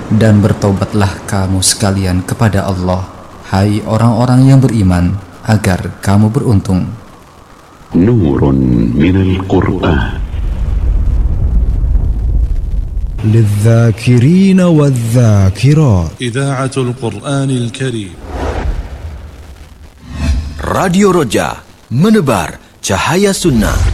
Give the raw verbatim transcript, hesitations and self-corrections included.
Dan bertobatlah kamu sekalian kepada Allah, hai orang-orang yang beriman, agar kamu beruntung. Nurun minal Qur'an للذاكرين والذاكرات. إذاعة القرآن الكريم. Radio Roja, menebar cahaya sunnah.